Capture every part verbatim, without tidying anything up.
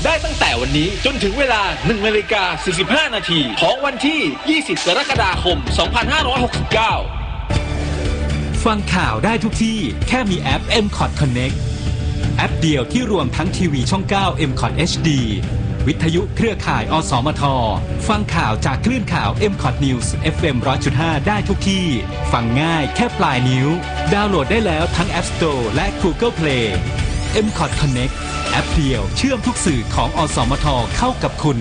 ได้ตั้งแต่วันนี้จนถึงเวลา หนึ่งนาฬิกาสี่สิบห้า นาทีของวันที่ ยี่สิบ กรกฎาคม สองพันห้าร้อยหกสิบเก้าฟังข่าวได้ทุกที่แค่มีแอป เอ็ม คอท Connect แอปเดียวที่รวมทั้งทีวีช่อง เก้า เอ็ม คอท เอช ดี วิทยุเครือข่าย อสมท ฟังข่าวจากคลื่นข่าว เอ็ม คอท News เอฟ เอ็ม หนึ่งร้อยจุดห้า ได้ทุกที่ ฟังง่ายแค่ปลายนิ้ว ดาวน์โหลดได้แล้วทั้ง App Store และ Google Play เอ็ม คอท Connect แอปเดียวเชื่อมทุกสื่อของ อสมท เข้ากับคุณ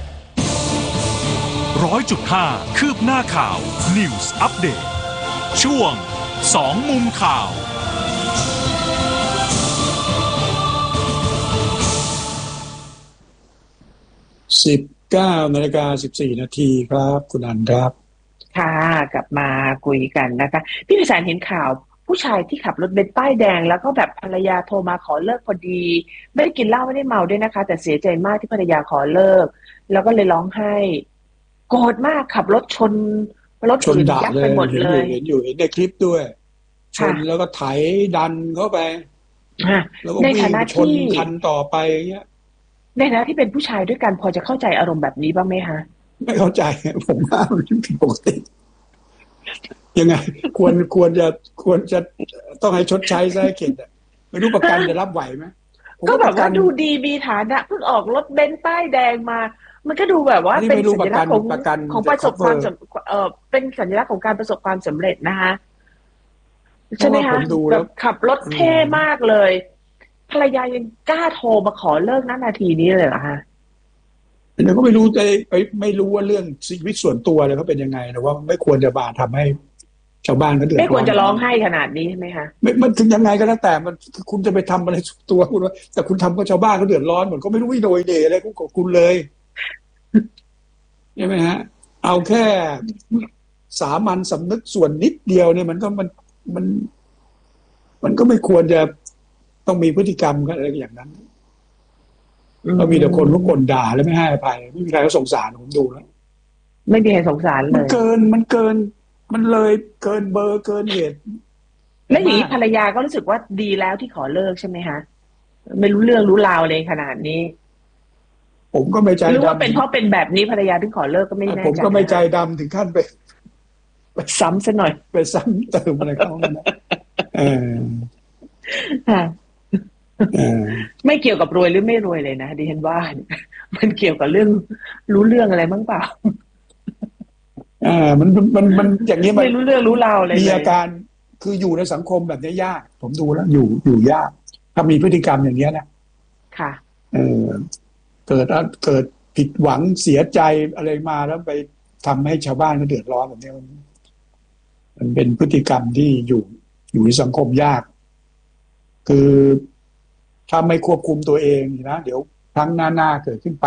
ร้อยจุดห้า คืบหน้าข่าว News Update ช่วงสองมุมข่าวสิบเก้านาฬิกาสิบสี่นาทีครับคุณอันครับค่ะกลับมาคุยกันนะคะพี่พิสารเห็นข่าวผู้ชายที่ขับรถเบนซ์ป้ายแดงแล้วก็แบบภรรยาโทรมาขอเลิกพอดีไม่ได้กินเหล้าไม่ได้เมาด้วยนะคะแต่เสียใจมากที่ภรรยาขอเลิกแล้วก็เลยร้องไห้โกรธมากขับรถชนรถอื่นยับไปหมดเลยเห็นอยู่เห็นในคลิปด้วยชนแล้วก็ไถดันเข้าไปแล้วก็วิ่งชนคันต่อไปอย่างเงี้ยในฐานะที่เป็นผู้ชายด้วยกันพอจะเข้าใจอารมณ์แบบนี้บ้างไหมคะไม่เข้าใจผมว่ามันผิดปกติยังไงควรควรจะควรจะต้องให้ชดใช้ซะให้เข็ดอ่ะไม่รู้ประกันจะรับไหวไหมก็แบบว่าดูดีมีฐานะเพิ่งออกรถเบนซ์ป้ายแดงมามันก็ดูแบบว่าเป็นสัญลักษณ์ของของประสบความเอ่อเป็นสัญลักษณ์ของการประสบความสำเร็จนะคะใช่ไหมคะแบบขับรถเท่มากเลยภรรยายังกล้าโทรมาขอเลิกณนาทีนี้เลยเหรอคะเดี๋ยวก็ไม่รู้ใจไม่รู้ว่าเรื่องชีวิตส่วนตัวเลยเขาเป็นยังไงแต่ว่าไม่ควรจะบาทำให้ชาวบ้านเขาเดือดร้อนไม่ควรจะร้องไห้ขนาดนี้ใช่ไหมคะไม่มันถึงยังไงก็แล้วแต่มันคุณจะไปทำอะไรตัวคุณว่าแต่คุณทำก็ชาวบ้านเขาเดือดร้อนเหมือนก็ไม่รู้วิโดยเดอะไรของคุณเลยใช่ไหมฮะเอาแค่สามัญสำนึกส่วนนิดเดียวเนี่ยมันก็มันมันมันก็ไม่ควรจะต้องมีพฤติกรรมอะไรอย่างนั้นก็มีแต่คนทุกคนด่าแล้วไม่ให้อภัยไม่มีใครเขาสงสารผมดูแล้วไม่มีใครสงสารเลยมันเกินมันเกินมันเลยเกินเบอร์เกินเหตุและอย่างนี้ภรรยาก็รู้สึกว่าดีแล้วที่ขอเลิกใช่ไหมคะไม่รู้เรื่องรู้ราวเลยขนาดนี้ผมก็ไม่ใจดำหรือว่าเป็นเพราะเป็นแบบนี้ภรรยาถึงขอเลิกก็ไม่แน่ใจผมก็ไม่ใจดำถึงขั้นไปไปซ้ำซะหน่อยไปซ้ำเติมอะไรเขานะเออค่ะไม่เกี่ยวกับรวยหรือไม่รวยเลยนะดิฉันว่ามันเกี่ยวกับเรื่องรู้เรื่องอะไรบ้างเปล่าอ่ามันมันมันอย่างนี้มันไม่รู้เรื่องรู้ราวเลยมีอาการคืออยู่ในสังคมแบบนี้ยากผมดูแล้วอยู่อยู่ยากถ้ามีพฤติกรรมอย่างนี้นะค่ะเออเกิดเกิดผิดหวังเสียใจอะไรมาแล้วไปทำให้ชาวบ้านเขาเดือดร้อนแบบนี้มันมันเป็นพฤติกรรมที่อยู่อยู่ในสังคมยากคือถ้าไม่ควบคุมตัวเองนะเดี๋ยวครั้งหน้าๆเกิดขึ้นไป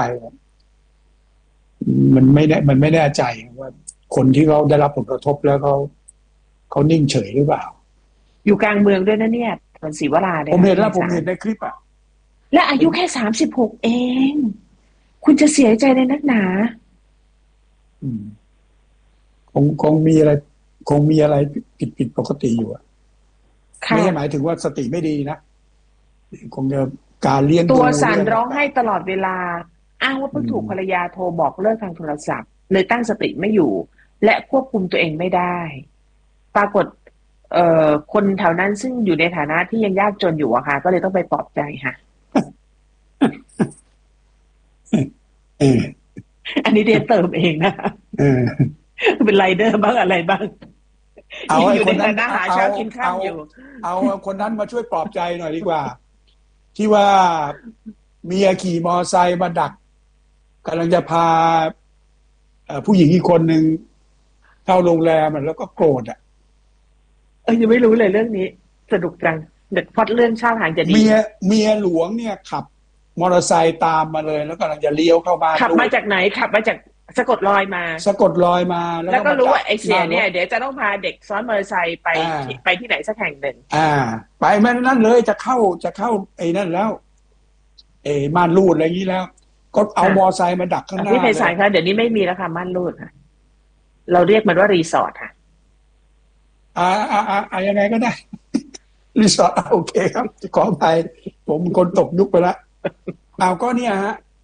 มันไม่แน่มันไม่แน่ใจว่าคนที่เขาได้รับผลกระทบแล้วเขาเขานิ่งเฉยหรือเปล่าอยู่กลางเมืองด้วยนะเนี่ยถนนศรีวราเนี่ยผมเห็นแล้วผมเห็นในคลิปอ่ะและอายุแค่สามสิบหกเองคุณจะเสียใจในนักหนาอืมคงคงมีอะไรคงมีอะไรผิดผิดปกติอยู่อ่ะไม่ใช่หมายถึงว่าสติไม่ดีนะคงจะการเลี้ยงตัวสั่นร้องไห้ตลอดเวลาอ้างว่าเพิ่งถูกภรรยาโทรบอกเลิกทางโทรศัพท์เลยตั้งสติไม่อยู่และควบคุมตัวเองไม่ได้ปรากฏเอ่อคนแถวนั้นซึ่งอยู่ในฐานะที่ยังยากจนอยู่อะค่ะก็เลยต้องไปปลอบใจค่ะอันนี้เดี๋ยวเติมเองนะเป็นไรเดอร์บ้างอะไรบ้างเอาไอ้คนนั้นหาเช้ากินข้าวอยู่เอาคนนั้นมาช่วยปลอบใจหน่อยดีกว่าที่ว่าเมียขี่มอไซค์มาดักกำลังจะพาผู้หญิงอีกคนหนึ่งเข้าโรงแรมแล้วก็โกรธอ่ะเออยังไม่รู้เลยเรื่องนี้สนุกจังเด็กพอดเรื่องชาติทางจะดีเมียเมียหลวงเนี่ยขับมอเตอร์ไซค์ตามมาเลยแล้วกำลังจะเลี้ยวเข้าบ้านขับมาจากไหนขับมาจากสะกดรอยมาสะกดรอยมาแล้วก็รู้ว่าไอ้เสียเนี่ยเดี๋ยวจะต้องพาเด็กซ้อนมอเตอร์ไซค์ไปไปที่ไหนสักแห่งหนึ่งอ่าไปแม่นั่นเลยจะเข้าจะเข้าไอ้นั่นแล้วเอ้ม่านรูดอะไรอย่างนี้แล้วก็เอามอไซค์มาดักข้างหน้าพี่ไพศาลคะเดี๋ยวนี้ไม่มีแล้วค่ะม่านรูดค่ะเราเรียกมันว่ารีสอร์ทค่ะอ่าอ่าอ่ายังไงก็ได้รีสอร์ทโอเคครับขออภัยผมคนตกยุคไปแล้วเอาก็เนี่ยฮะ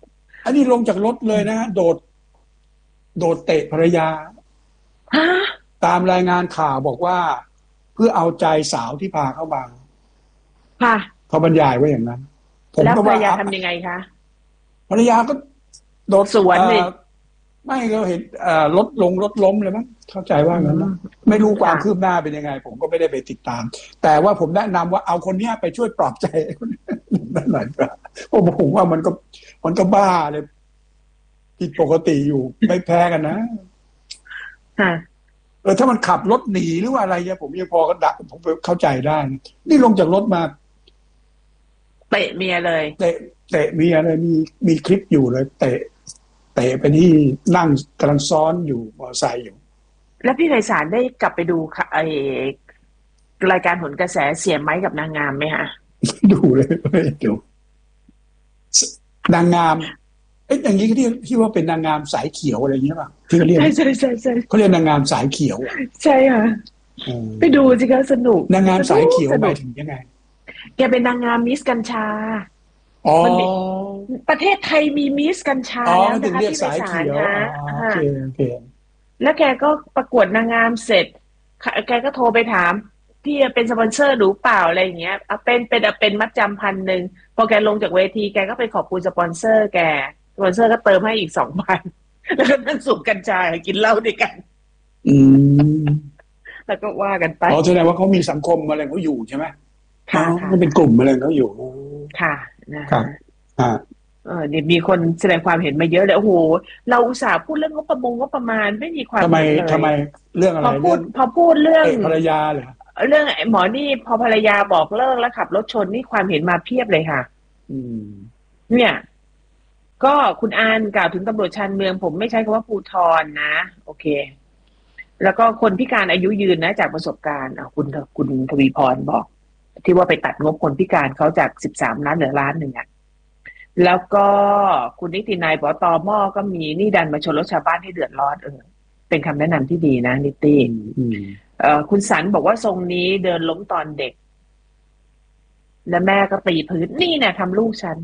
อันนี้ลงจากรถเลยนะโดดโดดเตะภรรยาตามรายงานข่าวบอกว่าเพื่อเอาใจสาวที่พาเข้ามาค่ะเขาบรรยายไว้อย่างนั้นผมก็ว่าภรรยาทำยังไงคะภรรยาก็โดดสวนเลยไม่เราเห็นรถลงรถล้มเลยมั้งเข้าใจว่างั้นนะไม่รู้ความคืบหน้าเป็นยังไงผมก็ไม่ได้ไปติดตามแต่ว่าผมแนะนำว่าเอาคนนี้ไปช่วยปลอบใจนั่นหน่อยก็เพราะผมว่ามันก็มันก็บ้าเลยผิดปกติอยู่ไม่แพ้กันนะเออถ้ามันขับรถหนีหรือว่าอะไรเนี่ยผมยังพอก็ดักผมเข้าใจได้นี่ลงจากรถมาเตะเมียเลยเตะเตะเมียเลยมีมีคลิปอยู่เลยเตะเตะไปที่นั่งกำลังซ้อนอยู่มอเตอร์ไซค์อยู่แล้วพี่ไพศาลได้กลับไปดูไอรายการผลกระแสเสียไม้กับนางงามไหมฮะดูเลยไม่ดูนางงามเอ๊ะอย่างนี้ที่ที่ว่าเป็นนางงามสายเขียวอะไรอย่างเงี้ยป่ะที่เขาเรียกใช่ใช่ใช่ใช่เขาเรียกนางงามสายเขียวใช่ค่ะไปดูสิคะสนุกนางงามสายเขียวหมายถึงยังไงแกเป็นนางงามมิสกัญชาอ๋อประเทศไทยมีมิสกัญชาแล้วนะคะที่สายเขียวโอเคโอเคแล้วแกก็ประกวดนางงามเสร็จแกก็โทรไปถามพี่เป็นสปอนเซอร์หรือเปล่าอะไรอย่างเงี้ยเอาเป็นเป็นเป็นมัดจำพันหนึ่งพอแกลงจากเวทีแกก็ไปขอบคุณสปอนเซอร์แกสปอนเซอร์ก็เติมให้อีกสองพันแล้วก็นั่งสูบกัญชากินเหล้าด้วยกันอืมแล้วก็ว่ากันไปอ๋อแสดงว่าเขามีสังคมอะไรเขาอยู่ใช่ไหมค่ะเขาเป็นกลุ่มอะไรเขาอยู่ค่ะนะครับอ่าเออเนี่ยมีคนแสดงความเห็นมาเยอะเลยโอ้โหเราอุตส่าห์พูดเรื่องงบประมงงบประมาณไม่มีความทำไมทำไมเรื่องอะไรพอพูดพอพูดเรื่องภรรยาเหรอเรื่องหมอนี่พอภรรยาบอกเลิกแล้วขับรถชนนี่ความเห็นมาเพียบเลยค่ะอืมเนี่ยก็คุณอานกล่าวถึงตำรวจชานเมืองผมไม่ใช้คำว่าภูธรนะโอเคแล้วก็คนพิการอายุยืนนะจากประสบการณ์อ่ะคุณคุณทวีพรบอกที่ว่าไปตัดงบคนพิการเขาจากสิบสามล้านเหลือล้านหนึ่งอ่ะแล้วก็คุณนิตินายบอกตอม่อก็มีนี่ดันมาชนรถชาวบ้านให้เดือดร้อนเออเป็นคำแนะนำที่ดีนะนิติเอ่อคุณสันบอกว่าทรงนี้เดินล้มตอนเด็กแล้วแม่ก็ตีพื้นนี่เนี่ยทำลูกฉัน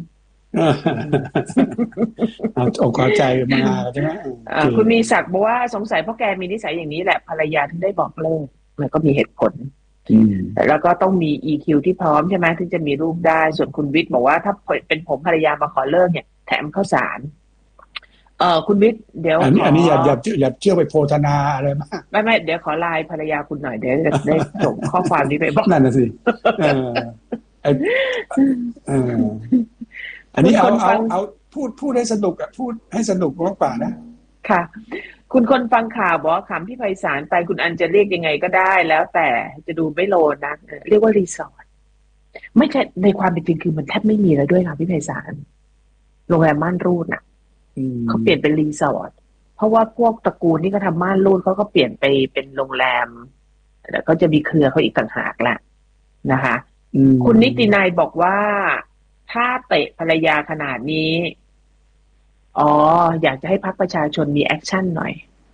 เอาอกเอาใจมาใช่ไหมคุณมีศักดิ์บอกว่าสงสัยเพราะแกมีนิสัยอย่างนี้แหละภรรยาถึงได้บอกเลิกมันก็มีเหตุผลแล้วก็ต้องมี อี คิว ที่พร้อมใช่ไหมถึงจะมีรูปได้ส่วนคุณวิทย์บอกว่าถ้าเป็นผมภรรยามาขอเลิกเนี่ยแถมข้าวสารเออคุณวิทย์เดี๋ยวอันนี้อันนี้อย่าอย่าอย่าเชื่อไปโพธนาอะไรมากไม่ไม่เดี๋ยวขอไลน์ภรรยาคุณหน่อยเดี๋ยวจะได้ส่งข้อความนี้ไปบอกนั่นน่ะสิเออเอออันนี้เอาเอาเอาพูดพูดให้สนุกอะพูดให้สนุกมากกว่านะค่ะคุณคนฟังข่าวบอกคำพี่ไพศาลไปคุณอันจะเรียกยังไงก็ได้แล้วแต่จะดูไม่โลนนะเรียกว่ารีสอร์ทไม่ใช่ในความเป็นจริงคือมันแทบไม่มีแล้วด้วยค่ะพี่ไพศาลโรงแรมม่านรูดน่ะเขาเปลี่ยนเป็นรีสอร์ทเพราะว่าพวกตระกูลที่เขาทำม่านรูดเขาก็เปลี่ยนไปเป็นโรงแรมแล้วก็จะมีเครือเขาอีกต่างหากแหละนะคะคุณนิตินายบอกว่าถ้าเตะภรรยาขนาดนี้อ๋ออยากจะให้พรรคประชาชนมีแอคชั่นหน่อย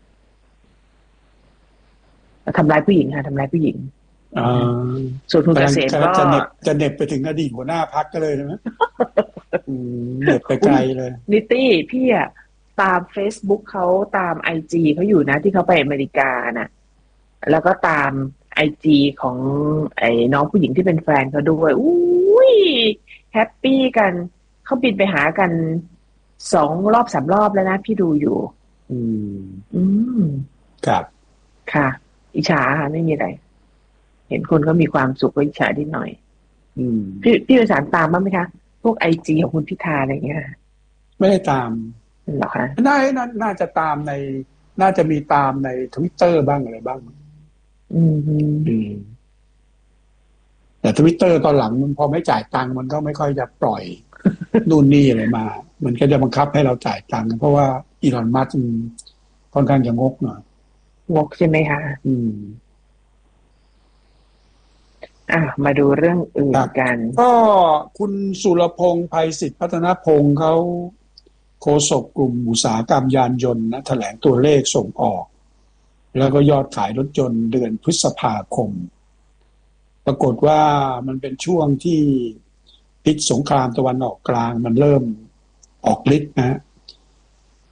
ทำร้ายผู้หญิงค่ะทำร้ายผู้หญิงส่วนคุณเกษมก็จะเน็บจะเน็บไปถึงอดีตหัวหน้าพรรคก็เลยนะเน็บไปไกลเลยนิตี้พี่อะตาม Facebook เขาตาม ไอ จี เขาอยู่นะที่เขาไปอเมริกาน่ะแล้วก็ตาม ไอ จี ของไอ้น้องผู้หญิงที่เป็นแฟนเขาด้วยอุ้ยแฮปปี้กันเขาบินไปหากันสองรอบสามรอบแล้วนะพี่ดูอยู่อืมอืมครับค่ะอิจฉาค่ะไม่มีอะไรเห็นคนก็มีความสุขก็อิจฉานิดหน่อยอืมพี่พี่ประสานตามบ้างไหมคะพวกไอจีของคุณพิธาอะไรเงี้ยไม่ได้ตามหรอคะน่าน่าจะตามในน่าจะมีตามใน Twitter บ้างอะไรบ้างอืมอืมแต่ Twitter ตอนหลังมันพอไม่จ่ายตังค์มันก็ไม่ค่อยจะปล่อยนู่นนี่อะไรมามันก็จะบังคับให้เราจ่ายตังค์เพราะว่าอีลอนมัสก์ค่อนข้างจะงกหน่อยงกใช่ไหมคะอืมอ่ะมาดูเรื่องอื่นกันก็คุณสุรพงษ์ไพศิษฐ์พัฒนพงษ์เขาโฆษกกลุ่มอุตสาหกรรมยานยนต์นะแถลงตัวเลขส่งออกแล้วก็ยอดขายรถยนต์เดือนพฤษภาคมปรากฏว่ามันเป็นช่วงที่พิษสงครามตะวันออกกลางมันเริ่มออกฤทธิ์นะ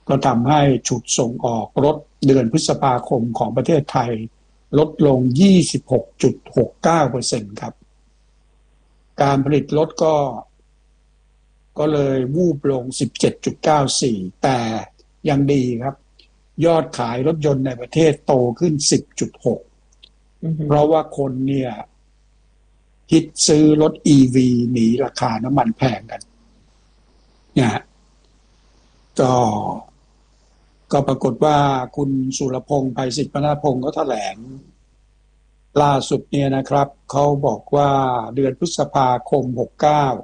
ก็ทำให้ฉุดส่งออกรถเดือนพฤษภาคมของประเทศไทยลดลง ยี่สิบหกจุดหกเก้าเปอร์เซ็นต์ ครับการผลิตรถก็ก็เลยวูบลง สิบเจ็ดจุดเก้าสี่ แต่ยังดีครับยอดขายรถยนต์ในประเทศโตขึ้น สิบจุดหก เพราะว่าคนเนี่ยคิดซื้อรถ อี วี หนีราคาน้ำมันแพงกันเนี่ยก็ก็ปรากฏว่าคุณสุรพงษ์ไพศิษฐ์พนาพงษ์ก็แถลงล่าสุดเนี่ยนะครับเขาบอกว่าเดือนพฤษภาคมหกเก้า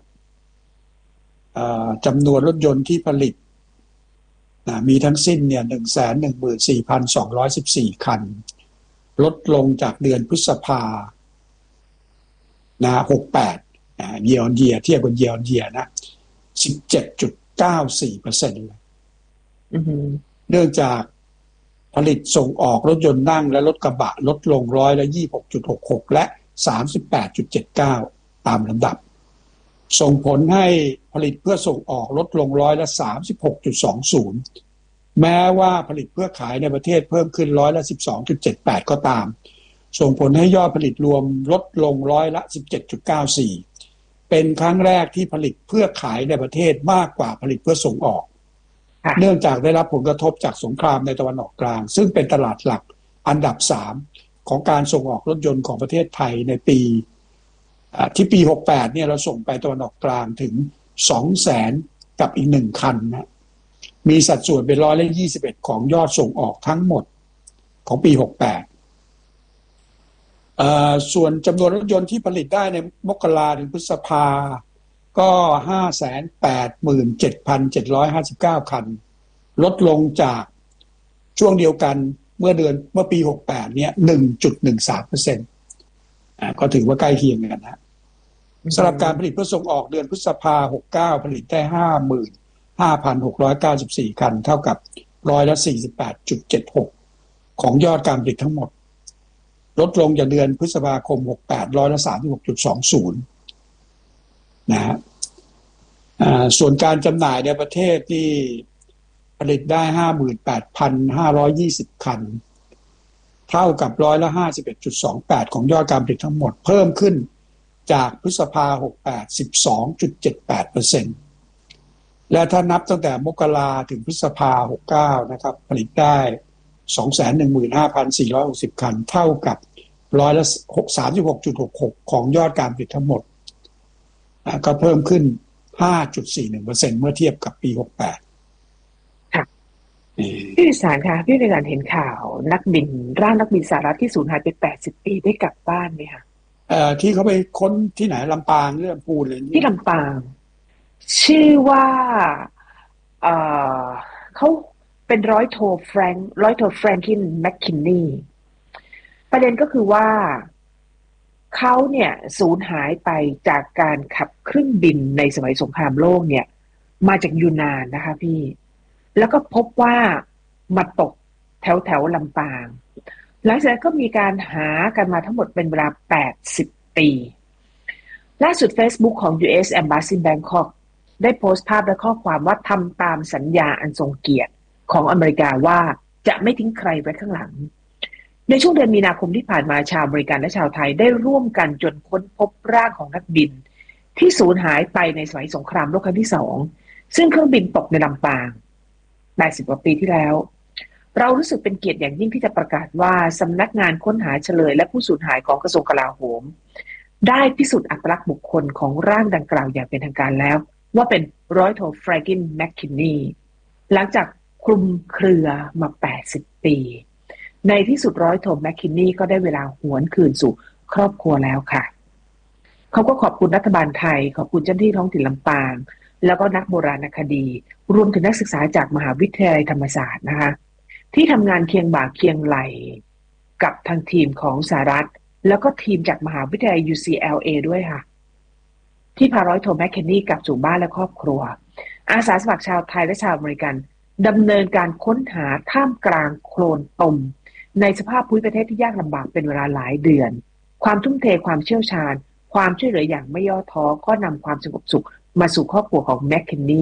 จำนวนรถยนต์ที่ผลิตมีทั้งสิ้นเนี่ย หนึ่งแสนหนึ่งหมื่นสี่พันสองร้อยสิบสี่ คันลดลงจากเดือนพฤษภานะหกสิบแปดนะ year on year เทียบกับ year on year นะ สิบเจ็ดจุดเก้าสี่เปอร์เซ็นต์ เลยเนื่องจากผลิตส่งออกรถยนต์นั่งและรถกระบะลดลงร้อยละ ยี่สิบหกจุดหกหก และ สามสิบแปดจุดเจ็ดเก้า ตามลำดับส่งผลให้ผลิตเพื่อส่งออกลดลงร้อยละ สามสิบหกจุดสองศูนย์ แม้ว่าผลิตเพื่อขายในประเทศเพิ่มขึ้นร้อยละ สิบสองจุดเจ็ดแปด ก็ตามส่งผลให้ยอดผลิตรวมลดลงร้อยละ สิบเจ็ดจุดเก้าสี่ เป็นครั้งแรกที่ผลิตเพื่อขายในประเทศมากกว่าผลิตเพื่อส่งออกเนื่องจากได้รับผลกระทบจากสงครามในตะวันออกกลางซึ่งเป็นตลาดหลักอันดับสามของการส่งออกรถยนต์ของประเทศไทยในปีที่ปีหกสิบแปดเนี่ยเราส่งไปตะวันออกกลางถึง สองแสน กับอีกหนึ่งคันนะมีสัดส่วนเป็นร้อยละยี่สิบเอ็ดของยอดส่งออกทั้งหมดของปีหกสิบแปดเอ่อส่วนจำนวนรถยนต์ที่ผลิตได้ในมกราถึงพฤษภาก็ ห้าแสนแปดหมื่นเจ็ดพันเจ็ดร้อยห้าสิบเก้า คันลดลงจากช่วงเดียวกันเมื่อเดือนเมื่อปีหกสิบแปดเนี่ย หนึ่งจุดหนึ่งสามเปอร์เซ็นต์ อ่าก็ถือว่าใกล้เคียงกันนะสำหรับการผลิตเพื่อส่งออกเดือนพฤษภาหกสิบเก้าผลิตได้ ห้าหมื่นห้าพันหกร้อยเก้าสิบสี่ คันเท่ากับร้อยละ สี่สิบแปดจุดเจ็ดหก ของยอดการผลิตทั้งหมดลดลงจากเดือนพฤษภาคมหกสิบแปดร้อยละ สามสิบหกจุดสองศูนย์ นะฮะส่วนการจำหน่ายในประเทศที่ผลิตได้ ห้าหมื่นแปดพันห้าร้อยยี่สิบ คันเท่ากับร้อยละ ห้าสิบเอ็ดจุดสองแปด ของยอดการผลิตทั้งหมดเพิ่มขึ้นจากพฤษภาหกสิบแปด สิบสองจุดเจ็ดแปดเปอร์เซ็นต์ และถ้านับตั้งแต่มกราถึงพฤษภาหกสิบเก้านะครับผลิตได้ สองแสนหนึ่งหมื่นห้าพันสี่ร้อยหกสิบ คันเท่ากับร้อยละ สามสิบหกจุดหกหก ของยอดการผลิตทั้งหมดก็เพิ่มขึ้น ห้าจุดสี่หนึ่งเปอร์เซ็นต์ เมื่อเทียบกับปีหกสิบแปดค่ะพี่วิสารคะพี่ในการเห็นข่าวนักบินร่างนักบินสหรัฐที่สูญหายไปแปดสิบปีได้กลับบ้านไหมคะเอ่อที่เขาไปค้นที่ไหนลำปางเรื่องพูดเลยที่ลำปางชื่อว่าเอ่อเขาเป็นร้อยโทแฟรงค์ร้อยโทแฟรงคินแมคคินนีประเด็นก็คือว่าเขาเนี่ยสูญหายไปจากการขับเครื่องบินในสมัยสงครามโลกเนี่ยมาจากยูนนานนะคะพี่แล้วก็พบว่ามาตกแถวแถวลำปางหลังจากนั้นก็มีการหากันมาทั้งหมดเป็นเวลาแปดสิบปีล่าสุด Facebook ของ ยู เอส Embassy Bangkok ได้โพสต์ภาพและข้อความว่าทำตามสัญญาอันทรงเกียรติของอเมริกาว่าจะไม่ทิ้งใครไว้ข้างหลังในช่วงเดือนมีนาคมที่ผ่านมาชาวอเมริกันและชาวไทยได้ร่วมกันจนค้นพบร่างของนักบินที่สูญหายไปในสมัยสงครามโลกครั้งที่สองซึ่งเครื่องบินตกในลำปางแปดสิบกว่าปีที่แล้วเรารู้สึกเป็นเกียรติอย่างยิ่งที่จะประกาศว่าสำนักงานค้นหาเฉลยและผู้สูญหายของกระทรวงกลาโหมได้พิสูจน์อัตลักษณ์บุคคลของร่างดังกล่าวอย่างเป็นทางการแล้วว่าเป็นร้อยโทแฟรงคินแมคคินนีหลังจากคลุมเครือมาแปดสิบปีในที่สุดร้อยโทแมคคินนีก็ได้เวลาหวนคืนสู่ครอบครัวแล้วค่ะเขาก็ขอบคุณรัฐบาลไทยขอบคุณเจ้าหน้าที่ท้องถิ่นลำปางแล้วก็นักโบราณคดีรวมถึงนักศึกษาจากมหาวิทยาลัยธรรมศาสตร์นะคะที่ทำงานเคียงบ่าเคียงไหลกับทางทีมของสหรัฐแล้วก็ทีมจากมหาวิทยาลัย ยู ซี แอล เอ ด้วยค่ะที่พาร้อยโทแมคคินนีกลับสู่บ้านและครอบครัวอาสาสมัครชาวไทยและชาวอเมริกันดำเนินการค้นหาท่ามกลางโคลนตมในสภาพภูมิประเทศที่ยากลำบากเป็นเวลาหลายเดือนความทุ่มเทความเชี่ยวชาญความช่วยเหลืออย่างไม่ย่อท้อก็นำความสงบสุขมาสู่ครอบครัวของแมคคินนี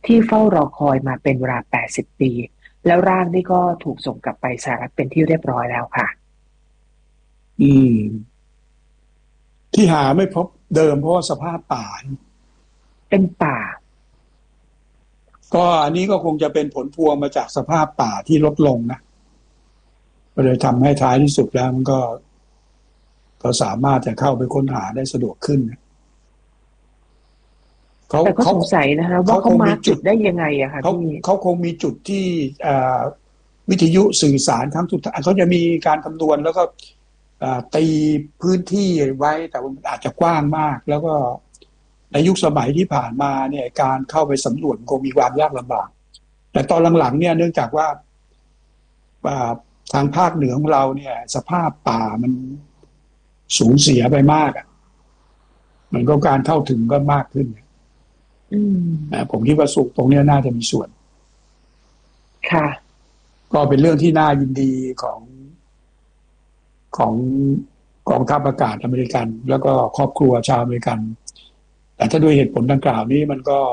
ที่เฝ้ารอคอยมาเป็นเวลาแปดสิบปีแล้วร่างนี่ก็ถูกส่งกลับไปสหรัฐเป็นที่เรียบร้อยแล้วค่ะอืมที่หาไม่พบเดิมเพราะว่าสภาพป่าเป็นป่าก็อันนี้ก็คงจะเป็นผลพวงมาจากสภาพป่าที่ลดลงนะก็เลยทำให้ท้ายที่สุดแล้วมันก็ก็สามารถจะเข้าไปค้นหาได้สะดวกขึ้นเขาแต่ก็สงสัยนะคะว่าเขามาจุดได้ยังไงอะคะเขาเขาคงมีจุดที่วิทยุสื่อสารครั้งสุดท้ายเขาจะมีการคำนวณแล้วก็ตีพื้นที่ไว้แต่ว่าอาจจะกว้างมากแล้วก็ในยุคสมัยที่ผ่านมาเนี่ยการเข้าไปสำรวจคงมีความยากลำบากแต่ตอนหลังๆเนี่ยเนื่องจากว่าทางภาคเหนือของเราเนี่ยสภาพป่ามันสูญเสียไปมากอ่ะมันก็การเข้าถึงก็มากขึ้นอืมผมคิดว่าสุขตรงนี้น่าจะมีส่วนค่ะก็เป็นเรื่องที่น่ายินดีของของกองทัพอากาศอเมริกันแล้วก็ครอบครัวชาวอเมริกันแต่ถ้าด้วยเหตุผลดังกล่าวนี้มันก็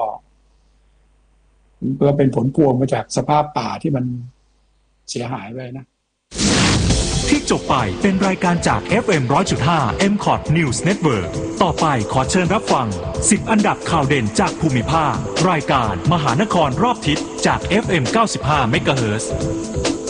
ก็เป็นผลพวงมาจากสภาพป่าที่มันเสียหายไปนะที่จบไปเป็นรายการจาก เอฟ เอ็ม หนึ่งร้อยจุดห้า เอ็ม คอท News Network ต่อไปขอเชิญรับฟังสิบอันดับข่าวเด่นจากภูมิภาครายการมหานครรอบทิศจาก เอฟ เอ็ม เก้าสิบห้า เมกะเฮิรตซ์